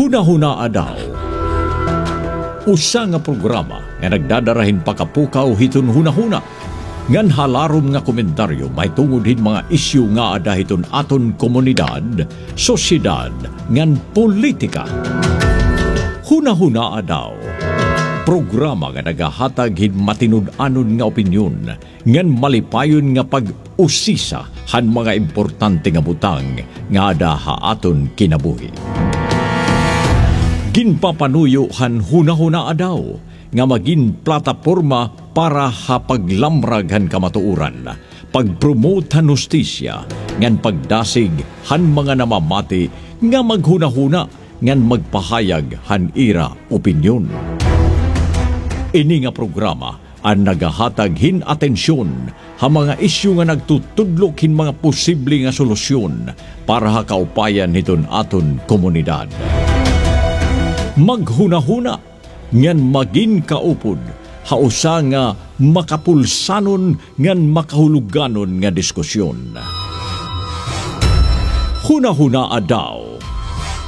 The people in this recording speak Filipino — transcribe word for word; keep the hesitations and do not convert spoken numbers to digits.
Huna-huna daw. Usa nga programa nga nagdadarahin pakapukaw hiton huna-huna. Ngan halarom nga komentaryo may tungod hin mga isyu nga ada hiton aton komunidad, sosyedad, ngan politika. Huna-huna daw. Programa nga nagahatag hin matinud-anon nga opinyon ngan malipayon nga pag-usisa han mga importante nga butang nga ada haaton kinabuhi. Ginpapanuyo han huna-huna daw nga maging plataporma para hapaglamrag han kamatuuran, pagpromote han hustisya, ngan pagdasig han mga namamati nga maghuna-huna ngan magpahayag han ira opinyon. Ini nga programa ang nagahatag hin atensyon ha mga isyu nga nagtutudlok hin mga posible nga solusyon para ha kaupayan hiton aton komunidad. Maghuna-huna ngan magin kaupod hausa nga makapulsanon ngan makahuluganon nga diskusyon. Huna-huna daw.